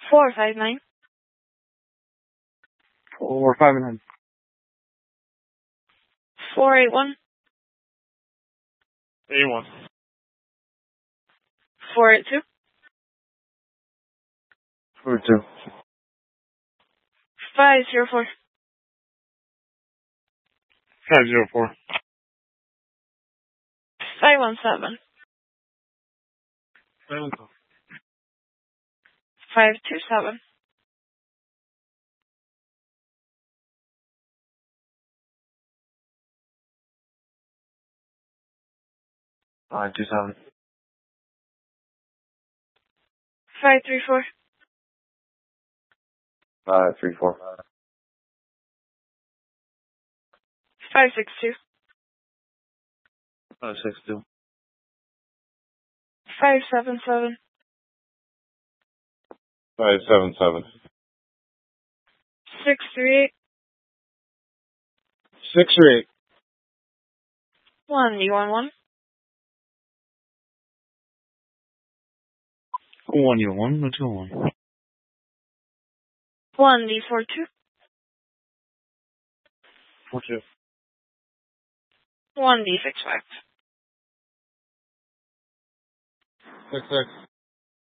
459. 459. 481. 81. 482. 42. 504. 504. 517. 527. 527. 534. 534. 562. 562. 577. 577. 638. 638. 1D11. 1U1. Let's go on. 1D42. 42. 1D65. 66.